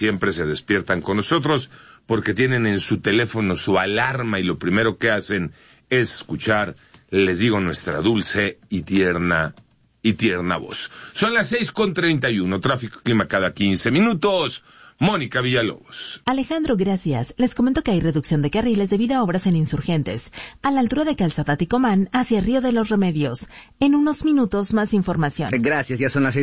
siempre se despiertan con nosotros porque tienen en su teléfono su alarma y lo primero que hacen es escuchar, les digo, nuestra dulce y tierna voz. Son las 6:31, tráfico y clima cada 15 minutos. Mónica Villalobos. Alejandro, gracias. Les comento que hay reducción de carriles debido a obras en Insurgentes, a la altura de Calzada Ticomán, hacia Río de los Remedios. En unos minutos, más información. Gracias, ya son las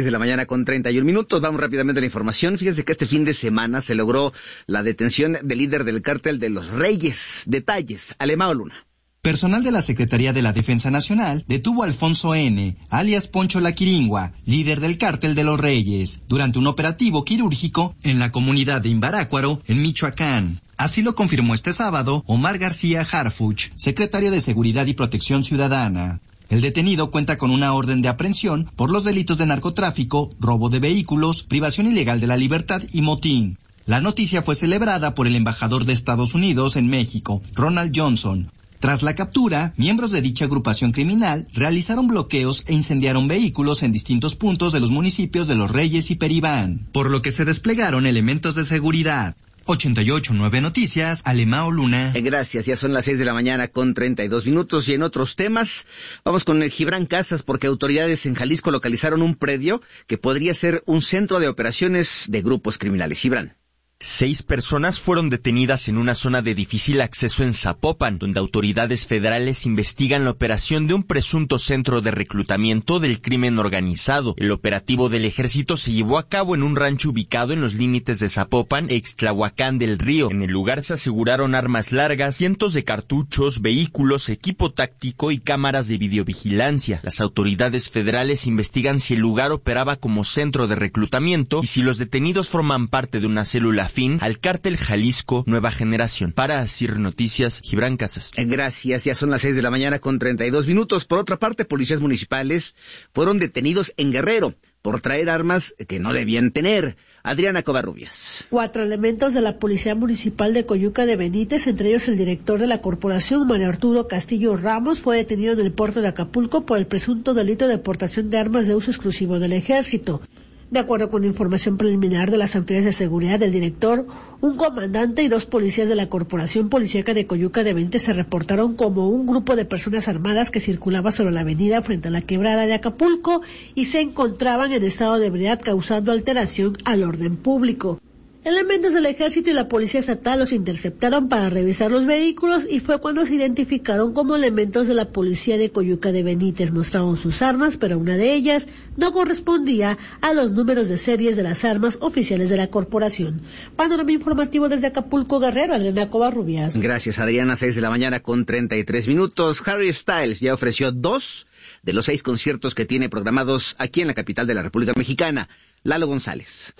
6:31. Vamos rápidamente a la información. Fíjense que este fin de semana se logró la detención del líder del cártel de los Reyes. Detalles, Alemao Luna. Personal de la Secretaría de la Defensa Nacional detuvo a Alfonso N., alias Poncho La Quiringua, líder del Cártel de los Reyes, durante un operativo quirúrgico en la comunidad de Imbarácuaro, en Michoacán. Así lo confirmó este sábado Omar García Harfuch, secretario de Seguridad y Protección Ciudadana. El detenido cuenta con una orden de aprehensión por los delitos de narcotráfico, robo de vehículos, privación ilegal de la libertad y motín. La noticia fue celebrada por el embajador de Estados Unidos en México, Ronald Johnson. Tras la captura, miembros de dicha agrupación criminal realizaron bloqueos e incendiaron vehículos en distintos puntos de los municipios de Los Reyes y Peribán, por lo que se desplegaron elementos de seguridad. 88.9 Noticias, Alemao Luna. Gracias, ya son las 6:32 y en otros temas, vamos con el Gibran Casas porque autoridades en Jalisco localizaron un predio que podría ser un centro de operaciones de grupos criminales. Gibran. 6 personas fueron detenidas en una zona de difícil acceso en Zapopan, donde autoridades federales investigan la operación de un presunto centro de reclutamiento del crimen organizado. El operativo del ejército se llevó a cabo en un rancho ubicado en los límites de Zapopan e Ixtlahuacán del Río. En el lugar se aseguraron armas largas, cientos de cartuchos, vehículos, equipo táctico y cámaras de videovigilancia. Las autoridades federales investigan si el lugar operaba como centro de reclutamiento y si los detenidos forman parte de una célula afín al cártel Jalisco Nueva Generación. Para Asir Noticias, Gibran Casas. Gracias, ya son las 6:32. Por otra parte, policías municipales fueron detenidos en Guerrero por traer armas que no debían tener. Adriana Covarrubias. 4 elementos de la Policía Municipal de Coyuca de Benítez, entre ellos el director de la corporación, Manuel Arturo Castillo Ramos, fue detenido en el puerto de Acapulco por el presunto delito de portación de armas de uso exclusivo del ejército. De acuerdo con información preliminar de las autoridades de seguridad del director, un comandante y 2 policías de la Corporación Policíaca de Coyuca de Benítez se reportaron como un grupo de personas armadas que circulaba sobre la avenida frente a la quebrada de Acapulco y se encontraban en estado de ebriedad causando alteración al orden público. Elementos del ejército y la policía estatal los interceptaron para revisar los vehículos y fue cuando se identificaron como elementos de la policía de Coyuca de Benítez. Mostraron sus armas, pero una de ellas no correspondía a los números de series de las armas oficiales de la corporación. Panorama informativo desde Acapulco, Guerrero, Adriana Covarrubias. Gracias, Adriana, 6:33. Harry Styles ya ofreció 2 de los 6 conciertos que tiene programados aquí en la capital de la República Mexicana. Lalo González.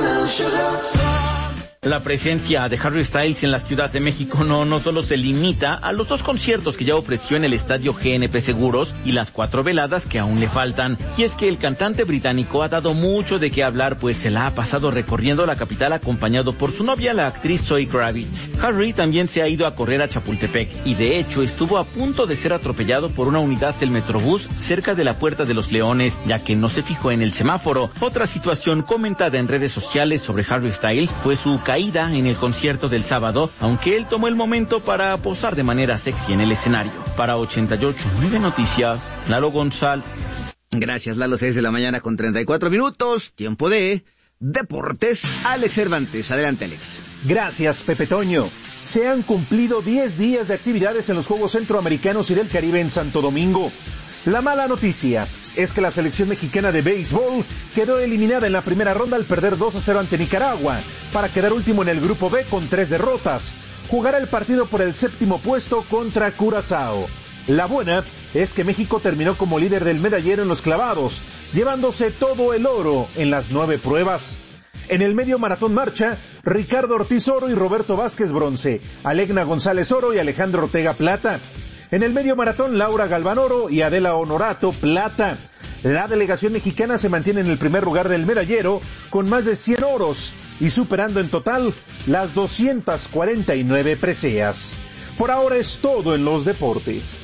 La presencia de Harry Styles en la Ciudad de México no solo se limita a los 2 conciertos que ya ofreció en el estadio GNP Seguros y las 4 veladas que aún le faltan. Y es que el cantante británico ha dado mucho de qué hablar, pues se la ha pasado recorriendo la capital acompañado por su novia, la actriz Zoe Kravitz. Harry también se ha ido a correr a Chapultepec y de hecho estuvo a punto de ser atropellado por una unidad del Metrobús cerca de la Puerta de los Leones, ya que no se fijó en el semáforo. Otra situación comentada en redes sociales sobre Harry Styles fue su caída en el concierto del sábado, aunque él tomó el momento para posar de manera sexy en el escenario. Para 88.9 Noticias, Lalo González. Gracias, Lalo, 6:34. Tiempo de deportes. Alex Cervantes, adelante, Alex. Gracias, Pepe Toño. Se han cumplido 10 días de actividades en los Juegos Centroamericanos y del Caribe en Santo Domingo. La mala noticia es que la selección mexicana de béisbol quedó eliminada en la primera ronda al perder 2-0 ante Nicaragua, para quedar último en el grupo B con 3 derrotas. Jugará el partido por el 7º puesto contra Curazao. La buena es que México terminó como líder del medallero en los clavados, llevándose todo el oro en las 9 pruebas. En el medio maratón marcha, Ricardo Ortiz oro y Roberto Vázquez bronce, Alegna González oro y Alejandro Ortega plata. En el medio maratón, Laura Galván oro y Adela Honorato plata. La delegación mexicana se mantiene en el primer lugar del medallero con más de 100 oros y superando en total las 249 preseas. Por ahora es todo en los deportes.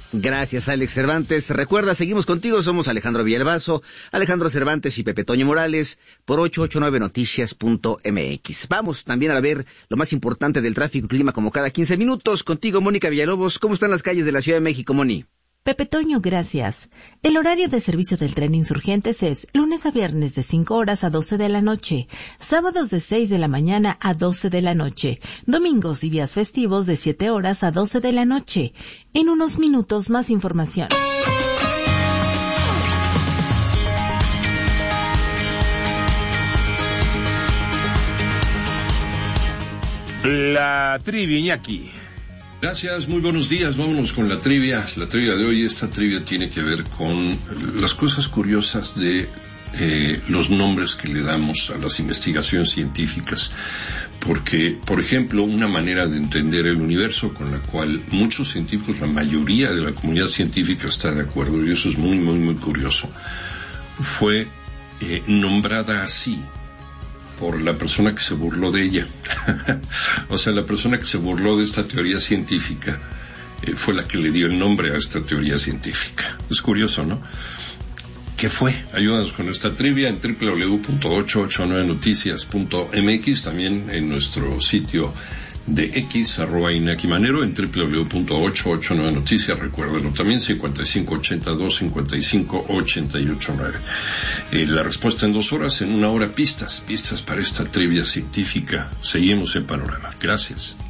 Gracias, Alex Cervantes. Recuerda, seguimos contigo, somos Alejandro Villalbazo, Alejandro Cervantes y Pepe Toño Morales por 889noticias.mx. Vamos también a ver lo más importante del tráfico y clima como cada 15 minutos. Contigo, Mónica Villalobos. ¿Cómo están las calles de la Ciudad de México, Moni? Pepe Toño, gracias. El horario de servicio del tren Insurgentes es lunes a viernes de 5 horas a 12 de la noche, sábados de 6 de la mañana a 12 de la noche, domingos y días festivos de 7 horas a 12 de la noche. En unos minutos más información. La trivia, Iñaki. Gracias, muy buenos días. Vámonos con la trivia. La trivia de hoy, esta trivia tiene que ver con las cosas curiosas de los nombres que le damos a las investigaciones científicas. Porque, por ejemplo, una manera de entender el universo con la cual muchos científicos, la mayoría de la comunidad científica está de acuerdo, y eso es muy, muy, muy curioso, fue nombrada así por la persona que se burló de ella. O sea, la persona que se burló de esta teoría científica fue la que le dio el nombre a esta teoría científica. Es curioso, ¿no? ¿Qué fue? Ayúdanos con esta trivia en www.889noticias.mx, también en nuestro sitio de X, @InakiManero, en www.889noticias, recuérdenlo también, 5582-55889. La respuesta en 2 horas, en 1 hora pistas para esta trivia científica. Seguimos en Panorama. Gracias.